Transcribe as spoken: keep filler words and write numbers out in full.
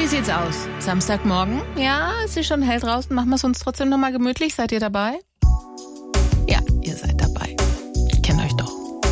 sieht's aus? Samstagmorgen? Ja, es ist schon hell draußen. Machen wir es uns trotzdem noch mal gemütlich. Seid ihr dabei?